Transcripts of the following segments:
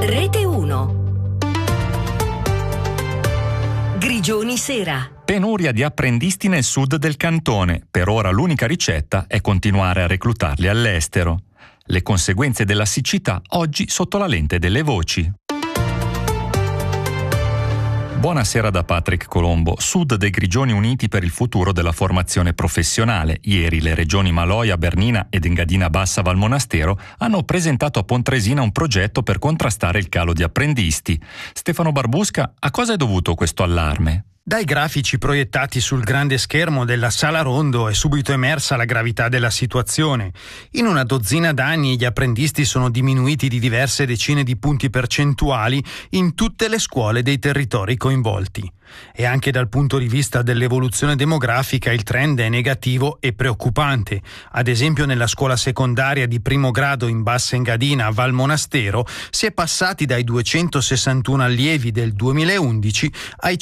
Rete 1. Grigioni Sera. Penuria di apprendisti nel sud del cantone. Per ora l'unica ricetta è continuare a reclutarli all'estero. Le conseguenze della siccità oggi sotto la lente delle voci. Buonasera da Patrick Colombo. Sud dei Grigioni Uniti per il futuro della formazione professionale. Ieri le regioni Maloja, Bernina ed Engadina Bassa Valmonastero hanno presentato a Pontresina un progetto per contrastare il calo di apprendisti. Stefano Barbusca, a cosa è dovuto questo allarme? Dai grafici proiettati sul grande schermo della Sala Rondo è subito emersa la gravità della situazione. In una dozzina d'anni gli apprendisti sono diminuiti di diverse decine di punti percentuali in tutte le scuole dei territori coinvolti. E anche dal punto di vista dell'evoluzione demografica il trend è negativo e preoccupante. Ad esempio nella scuola secondaria di primo grado in Bassa Engadina a Valmonastero si è passati dai 261 allievi del 2011 ai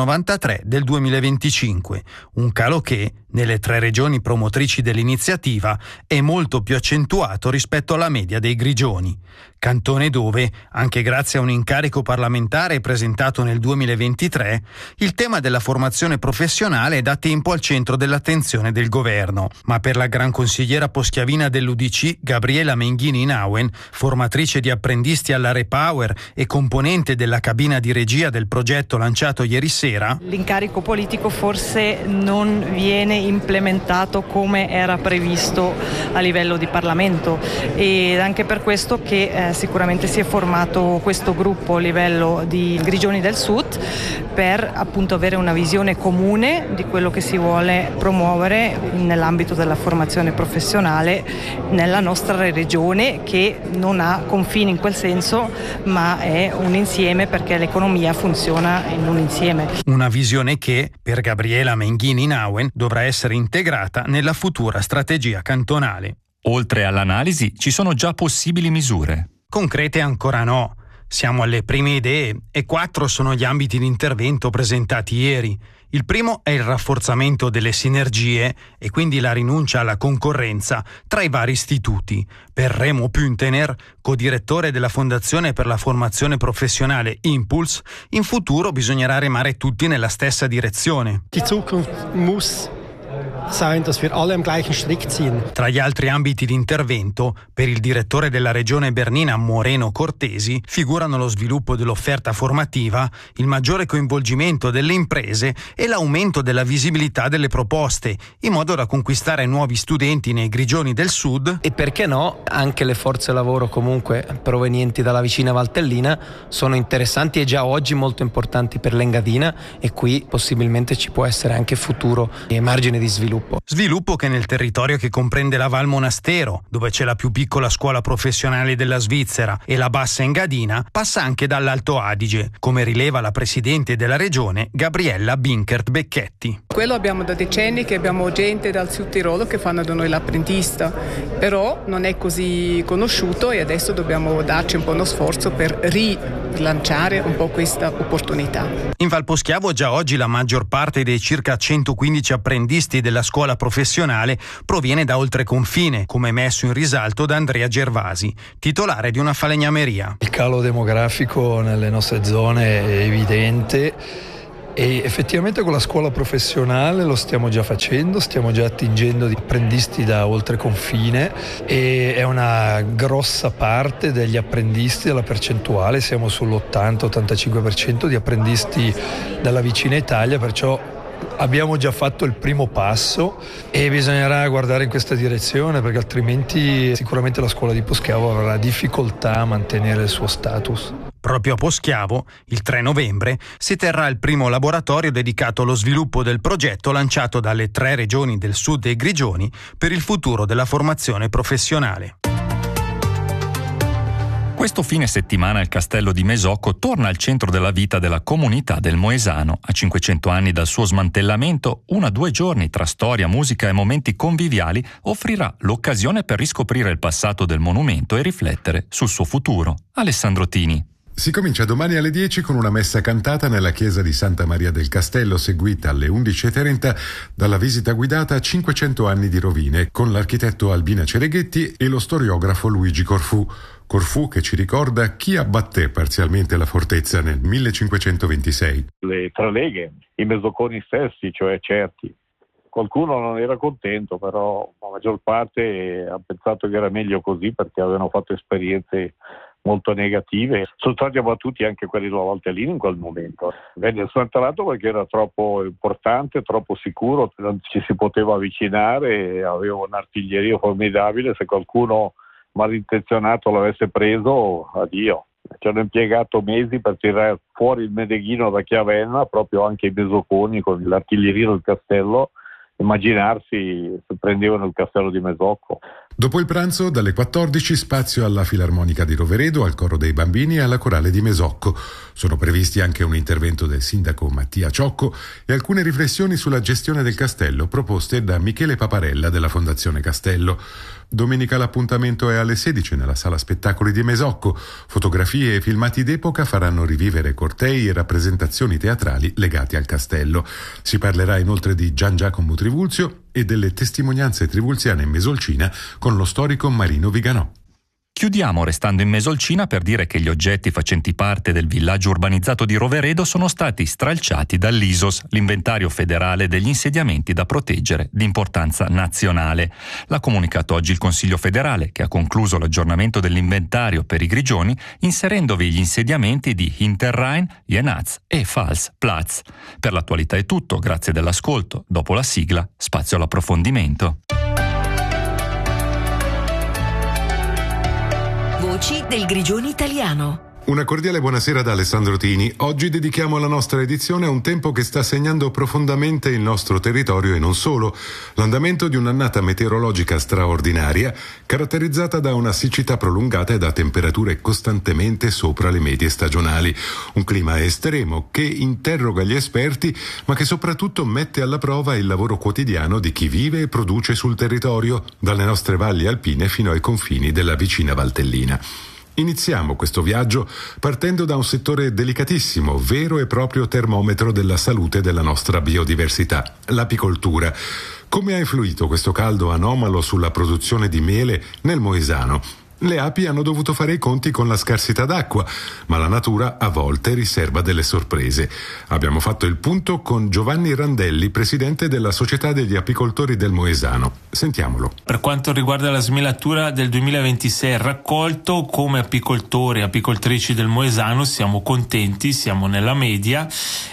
193 del 2025, un calo che, nelle 3 regioni promotrici dell'iniziativa, è molto più accentuato rispetto alla media dei Grigioni. Cantone dove, anche grazie a un incarico parlamentare presentato nel 2023, il tema della formazione professionale è da tempo al centro dell'attenzione del governo. Ma per la gran consigliera poschiavina dell'UDC, Gabriela Menghini-Nauen, formatrice di apprendisti alla Repower e componente della cabina di regia del progetto lanciato ieri sera, l'incarico politico forse non viene implementato come era previsto a livello di Parlamento, ed anche per questo che sicuramente si è formato questo gruppo a livello di Grigioni del Sud per appunto avere una visione comune di quello che si vuole promuovere nell'ambito della formazione professionale nella nostra regione, che non ha confini in quel senso ma è un insieme, perché l'economia funziona in un insieme. Una visione che per Gabriela Menghini-Nauen dovrà essere integrata nella futura strategia cantonale. Oltre all'analisi ci sono già possibili misure. Concrete ancora no. Siamo alle prime idee e 4 sono gli ambiti di intervento presentati ieri. Il primo è il rafforzamento delle sinergie e quindi la rinuncia alla concorrenza tra i vari istituti. Per Remo Püntener, codirettore della Fondazione per la Formazione Professionale Impuls, in futuro bisognerà remare tutti nella stessa direzione. Die Zukunft muss sein, dass wir alle am gleichen Strick ziehen. Tra gli altri ambiti di intervento, per il direttore della regione Bernina Moreno Cortesi, figurano lo sviluppo dell'offerta formativa, il maggiore coinvolgimento delle imprese e l'aumento della visibilità delle proposte, in modo da conquistare nuovi studenti nei Grigioni del Sud. E perché no, anche le forze lavoro comunque provenienti dalla vicina Valtellina sono interessanti e già oggi molto importanti per l'Engadina, e qui possibilmente ci può essere anche futuro e margine di sviluppo. Sviluppo che nel territorio che comprende la Valmonastero, dove c'è la più piccola scuola professionale della Svizzera, e la Bassa Engadina, passa anche dall'Alto Adige, come rileva la presidente della regione Gabriella Binkert-Becchetti. Quello abbiamo da decenni che abbiamo gente dal Sud Tirolo che fanno da noi l'apprendista, però non è così conosciuto e adesso dobbiamo darci un po' uno sforzo per rilanciare un po' questa opportunità. In Valposchiavo già oggi la maggior parte dei circa 115 apprendisti della scuola professionale proviene da oltreconfine, come messo in risalto da Andrea Gervasi, titolare di una falegnameria. Il calo demografico nelle nostre zone è evidente e effettivamente con la scuola professionale lo stiamo già facendo, stiamo già attingendo di apprendisti da oltreconfine e è una grossa parte degli apprendisti, della percentuale, siamo sull'80-85% di apprendisti dalla vicina Italia, perciò abbiamo già fatto il primo passo e bisognerà guardare in questa direzione, perché altrimenti sicuramente la scuola di Poschiavo avrà difficoltà a mantenere il suo status. Proprio a Poschiavo, il 3 novembre, si terrà il primo laboratorio dedicato allo sviluppo del progetto lanciato dalle 3 regioni del Sud e Grigioni per il futuro della formazione professionale. Questo fine settimana il castello di Mesocco torna al centro della vita della comunità del Moesano. A 500 anni dal suo smantellamento, 1 o 2 giorni tra storia, musica e momenti conviviali offrirà l'occasione per riscoprire il passato del monumento e riflettere sul suo futuro. Alessandro Tini. Si comincia domani alle 10 con una messa cantata nella chiesa di Santa Maria del Castello, seguita alle 11:30 dalla visita guidata a 500 anni di rovine con l'architetto Albina Cereghetti e lo storiografo Luigi Corfu. Corfù che ci ricorda chi abbatté parzialmente la fortezza nel 1526. Le tre leghe, i mesoconi stessi, cioè certi. Qualcuno non era contento, però la maggior parte ha pensato che era meglio così perché avevano fatto esperienze molto negative. Sono stati abbattuti anche quelli della Valtellina in quel momento. Venne smantellato perché era troppo importante, troppo sicuro, non ci si poteva avvicinare, aveva un'artiglieria formidabile, se qualcuno malintenzionato l'avesse preso, addio. Ci hanno impiegato mesi per tirare fuori il medeghino da Chiavenna, proprio anche i mesoconi con l'artiglieria del castello. Immaginarsi se prendevano il castello di Mesocco. Dopo il pranzo, dalle 14, spazio alla Filarmonica di Roveredo, al Coro dei Bambini e alla Corale di Mesocco. Sono previsti anche un intervento del sindaco Mattia Ciocco e alcune riflessioni sulla gestione del castello proposte da Michele Paparella della Fondazione Castello. Domenica l'appuntamento è alle 16 nella sala spettacoli di Mesocco. Fotografie e filmati d'epoca faranno rivivere cortei e rappresentazioni teatrali legati al castello. Si parlerà inoltre di Gian Giacomo Trivulzio e delle testimonianze trivulziane in Mesolcina con lo storico Marino Viganò. Chiudiamo restando in Mesolcina per dire che gli oggetti facenti parte del villaggio urbanizzato di Roveredo sono stati stralciati dall'ISOS, l'inventario federale degli insediamenti da proteggere di importanza nazionale. L'ha comunicato oggi il Consiglio federale, che ha concluso l'aggiornamento dell'inventario per i Grigioni, inserendovi gli insediamenti di Hinterrhein, Jenatz e Pfalz-Platz. Per l'attualità è tutto, grazie dell'ascolto. Dopo la sigla, spazio all'approfondimento. Voci del Grigioni italiano. Una cordiale buonasera da Alessandro Tini. Oggi dedichiamo la nostra edizione a un tempo che sta segnando profondamente il nostro territorio e non solo. L'andamento di un'annata meteorologica straordinaria, caratterizzata da una siccità prolungata e da temperature costantemente sopra le medie stagionali. Un clima estremo che interroga gli esperti, ma che soprattutto mette alla prova il lavoro quotidiano di chi vive e produce sul territorio, dalle nostre valli alpine fino ai confini della vicina Valtellina. Iniziamo questo viaggio partendo da un settore delicatissimo, vero e proprio termometro della salute della nostra biodiversità, l'apicoltura. Come ha influito questo caldo anomalo sulla produzione di miele nel Moesano? Le api hanno dovuto fare i conti con la scarsità d'acqua, ma la natura a volte riserva delle sorprese. Abbiamo fatto il punto con Giovanni Randelli, presidente della Società degli Apicoltori del Moesano. Sentiamolo. Per quanto riguarda la smilatura del 2026 raccolto, come apicoltori e apicoltrici del Moesano siamo contenti, siamo nella media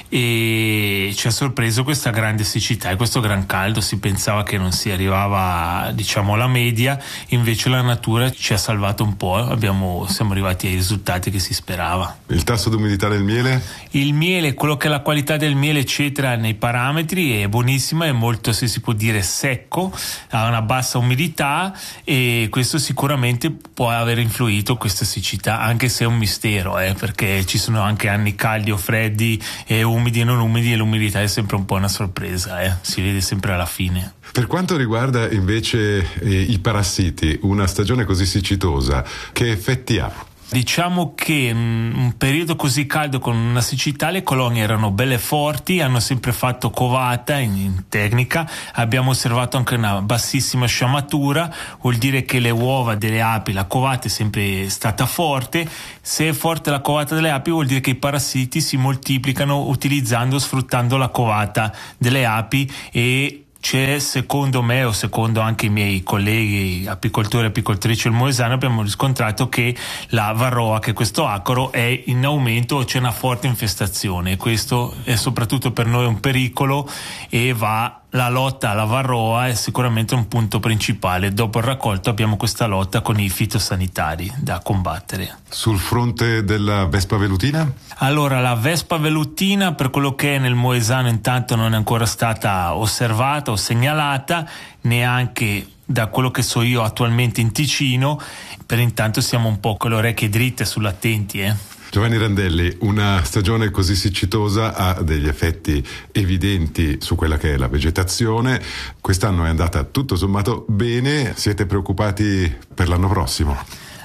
e ci ha sorpreso questa grande siccità e questo gran caldo. Si pensava che non si arrivava, alla media, invece la natura ci ha salvato un po', siamo arrivati ai risultati che si sperava. Il tasso d'umidità del miele? Il miele, quello che è la qualità del miele eccetera nei parametri è buonissima, è molto, se si può dire, secco, ha una bassa umidità e questo sicuramente può aver influito questa siccità, anche se è un mistero, perché ci sono anche anni caldi o freddi e umidi e non umidi e l'umidità è sempre un po' una sorpresa, si vede sempre alla fine. Per quanto riguarda invece i parassiti, una stagione così siccitosa, che effetti ha? Diciamo che un periodo così caldo con una siccità le colonie erano belle forti, hanno sempre fatto covata in tecnica, abbiamo osservato anche una bassissima sciamatura, vuol dire che le uova delle api, la covata è sempre stata forte. Se è forte la covata delle api vuol dire che i parassiti si moltiplicano sfruttando la covata delle api e c'è, secondo me o secondo anche i miei colleghi apicoltori e apicoltrici del Moesano, abbiamo riscontrato che la varroa, che è questo acaro, è in aumento o c'è una forte infestazione. Questo è soprattutto per noi un pericolo e la lotta alla varroa è sicuramente un punto principale. Dopo il raccolto abbiamo questa lotta con i fitosanitari da combattere. Sul fronte della vespa velutina? Allora, la vespa velutina, per quello che è nel Moesano, intanto non è ancora stata osservata o segnalata, neanche da quello che so io attualmente in Ticino. Per intanto siamo un po' con le orecchie dritte sull'attenti, Giovanni Randelli, una stagione così siccitosa ha degli effetti evidenti su quella che è la vegetazione. Quest'anno è andata tutto sommato bene, siete preoccupati per l'anno prossimo?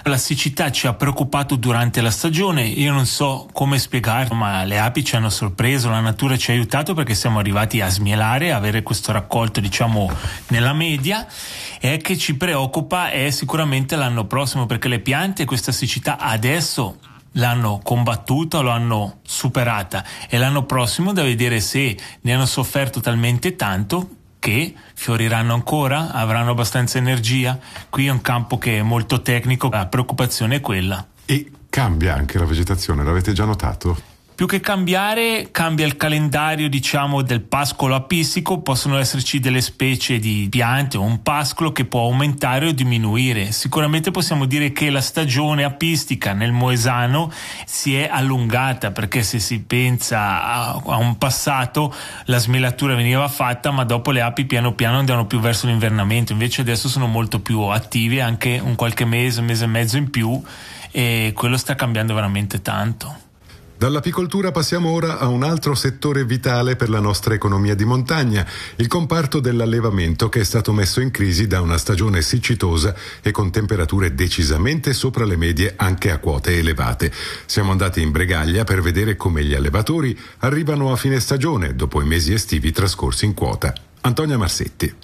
La siccità ci ha preoccupato durante la stagione, io non so come spiegarlo, ma le api ci hanno sorpreso, la natura ci ha aiutato perché siamo arrivati a smielare, a avere questo raccolto diciamo nella media, e che ci preoccupa è sicuramente l'anno prossimo, perché le piante questa siccità adesso l'hanno combattuta, lo hanno superata, e l'anno prossimo da vedere se ne hanno sofferto talmente tanto che fioriranno ancora, avranno abbastanza energia. Qui è un campo che è molto tecnico, la preoccupazione è quella. E cambia anche la vegetazione, l'avete già notato? Più che cambiare, cambia il calendario diciamo del pascolo apistico, possono esserci delle specie di piante o un pascolo che può aumentare o diminuire. Sicuramente possiamo dire che la stagione apistica nel Moesano si è allungata, perché se si pensa a un passato la smielatura veniva fatta, ma dopo le api piano piano andavano più verso l'invernamento, invece adesso sono molto più attive, anche un qualche mese e mezzo in più, e quello sta cambiando veramente tanto. Dall'apicoltura passiamo ora a un altro settore vitale per la nostra economia di montagna, il comparto dell'allevamento, che è stato messo in crisi da una stagione siccitosa e con temperature decisamente sopra le medie anche a quote elevate. Siamo andati in Bregaglia per vedere come gli allevatori arrivano a fine stagione dopo i mesi estivi trascorsi in quota. Antonia Marsetti.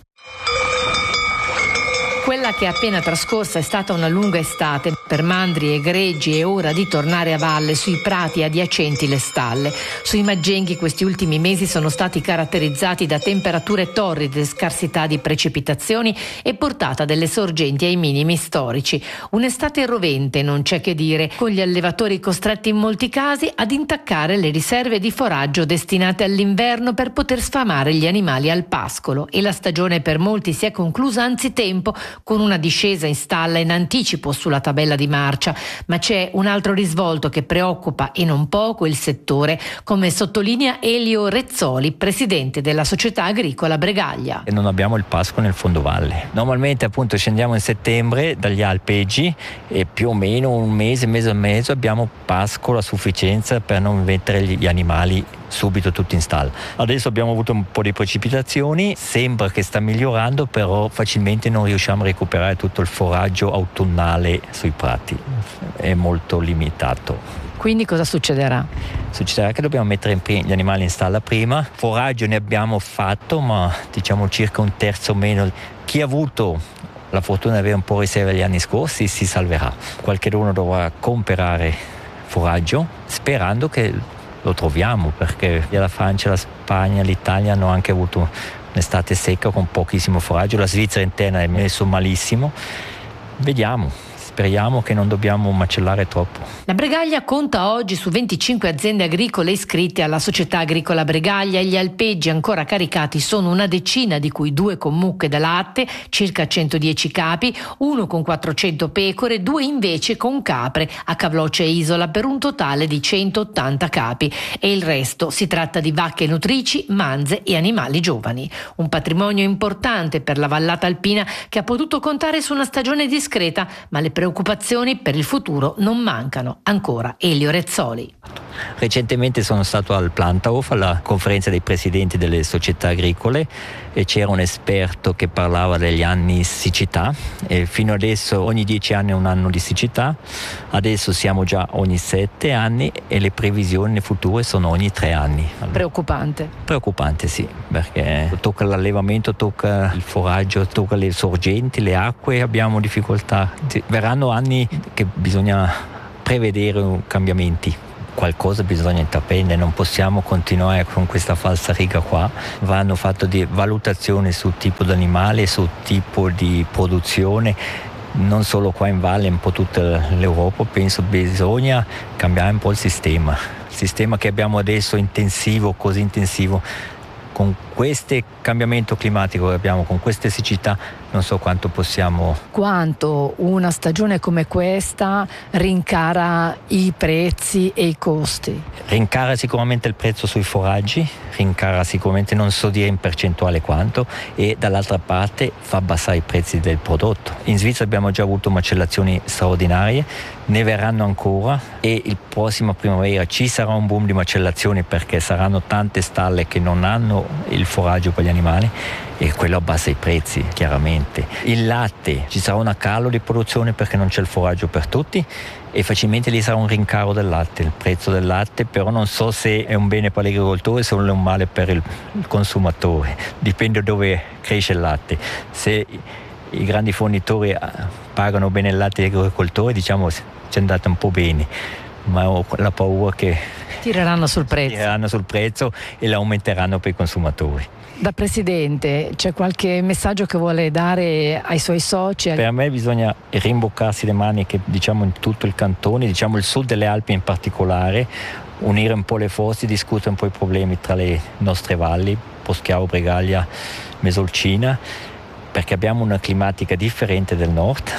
Quella che è appena trascorsa è stata una lunga estate. Per mandri e greggi è ora di tornare a valle, sui prati adiacenti le stalle. Sui Maggenghi questi ultimi mesi sono stati caratterizzati da temperature torride, scarsità di precipitazioni e portata delle sorgenti ai minimi storici. Un'estate rovente, non c'è che dire, con gli allevatori costretti in molti casi ad intaccare le riserve di foraggio destinate all'inverno per poter sfamare gli animali al pascolo, e la stagione per molti si è conclusa anzitempo, con una discesa in stalla in anticipo sulla tabella di marcia. Ma c'è un altro risvolto che preoccupa e non poco il settore, come sottolinea Elio Rezzoli, presidente della società agricola Bregaglia. E non abbiamo il pascolo nel fondovalle. Normalmente appunto scendiamo in settembre dagli alpeggi e più o meno un mese e mezzo abbiamo pascolo a sufficienza per non mettere gli animali subito tutti in stalla. Adesso abbiamo avuto un po' di precipitazioni, sembra che sta migliorando, però facilmente non riusciamo a recuperare tutto il foraggio autunnale sui prati, è molto limitato. Quindi cosa succederà? Succederà che dobbiamo mettere gli animali in stalla prima. Foraggio ne abbiamo fatto, ma diciamo circa un terzo meno. Chi ha avuto la fortuna di avere un po' riserva gli anni scorsi si salverà. Qualcuno dovrà comprare foraggio sperando che lo troviamo, perché la Francia, la Spagna, l'Italia hanno anche avuto un'estate secca con pochissimo foraggio, la Svizzera interna è messo malissimo. Vediamo. Speriamo che non dobbiamo macellare troppo. La Bregaglia conta oggi su 25 aziende agricole iscritte alla società agricola Bregaglia, e gli alpeggi ancora caricati sono una decina, di cui 2 con mucche da latte, circa 110 capi, 1 con 400 pecore, 2 invece con capre a Cavloccia e Isola, per un totale di 180 capi, e il resto si tratta di vacche nutrici, manze e animali giovani. Un patrimonio importante per la vallata alpina, che ha potuto contare su una stagione discreta, ma le preoccupazioni per il futuro non mancano. Ancora Elio Rezzoli. Recentemente sono stato al Plantahof, alla conferenza dei presidenti delle società agricole, e c'era un esperto che parlava degli anni siccità, e fino adesso ogni 10 anni è un anno di siccità, adesso siamo già ogni 7 anni e le previsioni future sono ogni 3 anni. Preoccupante. Preoccupante, sì, perché tocca l'allevamento, tocca il foraggio, tocca le sorgenti, le acque, abbiamo difficoltà. Verranno anni che bisogna prevedere cambiamenti. Qualcosa bisogna intraprendere, non possiamo continuare con questa falsariga qua. Vanno fatte valutazioni sul tipo di animale, sul tipo di produzione, non solo qua in valle, un po' tutta l'Europa. Penso bisogna cambiare un po' il sistema che abbiamo adesso, intensivo, così intensivo. Con questo cambiamento climatico che abbiamo, con queste siccità, non so quanto possiamo. Quanto una stagione come questa rincara i prezzi e i costi? Rincara sicuramente il prezzo sui foraggi, rincara sicuramente, non so dire in percentuale quanto, e dall'altra parte fa abbassare i prezzi del prodotto. In Svizzera abbiamo già avuto macellazioni straordinarie, ne verranno ancora, e il prossimo primavera ci sarà un boom di macellazioni, perché saranno tante stalle che non hanno il foraggio per gli animali, e quello abbassa i prezzi chiaramente. Il latte, ci sarà una calo di produzione perché non c'è il foraggio per tutti e facilmente lì sarà un rincaro del latte, il prezzo del latte, però non so se è un bene per l'agricoltore o se è un male per il consumatore, dipende dove cresce il latte. Se i grandi fornitori pagano bene il latte agli agricoltori, diciamo ci è andata un po' bene, ma ho la paura che tireranno sul prezzo e lo aumenteranno per i consumatori. Da Presidente, c'è qualche messaggio che vuole dare ai suoi soci? Per me bisogna rimboccarsi le maniche, diciamo, in tutto il cantone, diciamo il sud delle Alpi in particolare, unire un po' le forze, discutere un po' i problemi tra le nostre valli, Poschiavo, Bregaglia, Mesolcina, perché abbiamo una climatica differente del nord,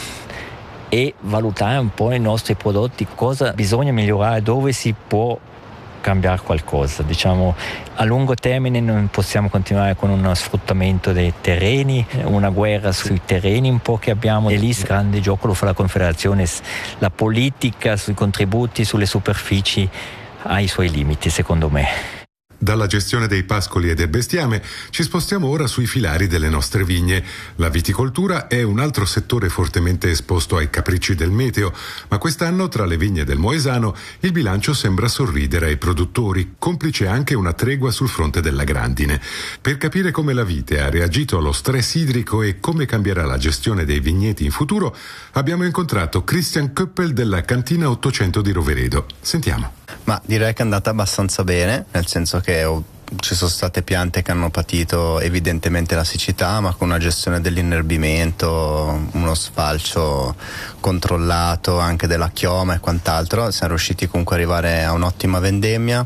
e valutare un po' i nostri prodotti, cosa bisogna migliorare, dove si può cambiare qualcosa. Diciamo, a lungo termine non possiamo continuare con uno sfruttamento dei terreni, una guerra sui terreni un po' che abbiamo, e lì il grande gioco lo fa la Confederazione. La politica sui contributi, sulle superfici ha i suoi limiti, secondo me. Dalla gestione dei pascoli e del bestiame ci spostiamo ora sui filari delle nostre vigne. La viticoltura è un altro settore fortemente esposto ai capricci del meteo, ma quest'anno tra le vigne del Moesano il bilancio sembra sorridere ai produttori, complice anche una tregua sul fronte della grandine. Per capire come la vite ha reagito allo stress idrico e come cambierà la gestione dei vigneti in futuro, abbiamo incontrato Christian Köppel della Cantina 800 di Roveredo. Sentiamo. Ma direi che è andata abbastanza bene, nel senso che ci sono state piante che hanno patito evidentemente la siccità, ma con una gestione dell'innerbimento, uno sfalcio controllato anche della chioma e quant'altro, siamo riusciti comunque ad arrivare a un'ottima vendemmia.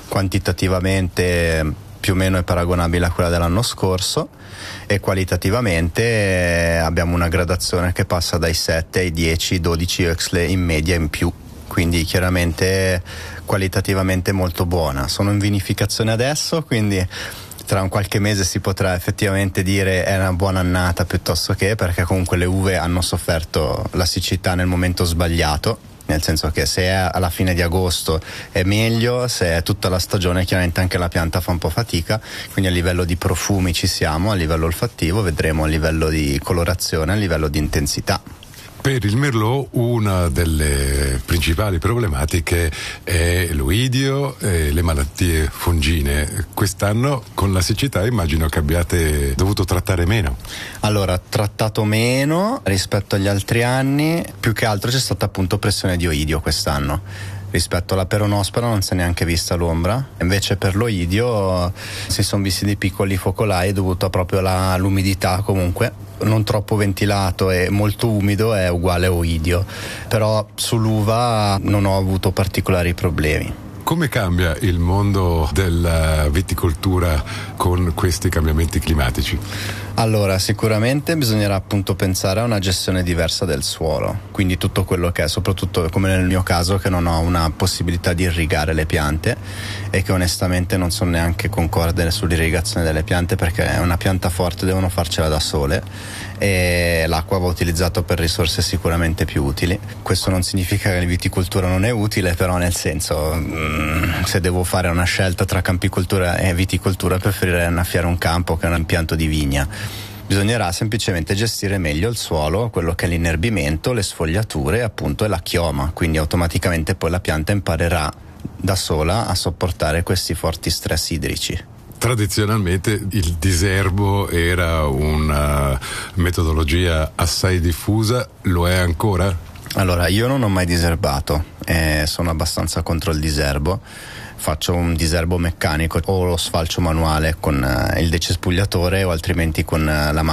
Quantitativamente più o meno è paragonabile a quella dell'anno scorso, e qualitativamente abbiamo una gradazione che passa dai 7 ai 10-12 Oexle in media in più, quindi chiaramente qualitativamente molto buona. Sono in vinificazione adesso, quindi tra un qualche mese si potrà effettivamente dire è una buona annata piuttosto che, perché comunque le uve hanno sofferto la siccità nel momento sbagliato, nel senso che se è alla fine di agosto è meglio, se è tutta la stagione chiaramente anche la pianta fa un po' fatica, quindi a livello di profumi ci siamo, a livello olfattivo vedremo, a livello di colorazione, a livello di intensità. Per il Merlot una delle principali problematiche è l'oidio e le malattie fungine. Quest'anno con la siccità immagino che abbiate dovuto trattare meno. Allora, trattato meno rispetto agli altri anni, più che altro c'è stata appunto pressione di oidio quest'anno. Rispetto alla peronospora non si è neanche vista l'ombra, invece per l'oidio si sono visti dei piccoli focolai dovuto proprio all'umidità, comunque non troppo ventilato e molto umido è uguale a oidio, però sull'uva non ho avuto particolari problemi. Come cambia il mondo della viticoltura con questi cambiamenti climatici? Allora, sicuramente bisognerà appunto pensare a una gestione diversa del suolo, quindi tutto quello che è, soprattutto come nel mio caso che non ho una possibilità di irrigare le piante e che onestamente non sono neanche concorde sull'irrigazione delle piante, perché è una pianta forte, devono farcela da sole e l'acqua va utilizzato per risorse sicuramente più utili. Questo non significa che la viticoltura non è utile, però nel senso se devo fare una scelta tra campicoltura e viticoltura preferirei annaffiare un campo che un impianto di vigna. Bisognerà semplicemente gestire meglio il suolo, quello che è l'inerbimento, le sfogliature appunto e la chioma, quindi automaticamente poi la pianta imparerà da sola a sopportare questi forti stress idrici. Tradizionalmente il diserbo era una metodologia assai diffusa, lo è ancora? Allora, io non ho mai diserbato, sono abbastanza contro il diserbo. Faccio un diserbo meccanico o lo sfalcio manuale con il decespugliatore o altrimenti con la